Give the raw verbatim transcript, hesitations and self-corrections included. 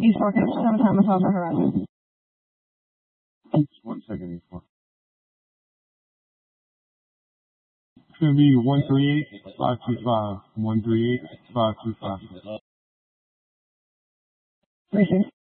East four, seven time with Alpha Horizon. One second, East four. It's going to be one three eight, five two five. one three eight, five two five. Racing.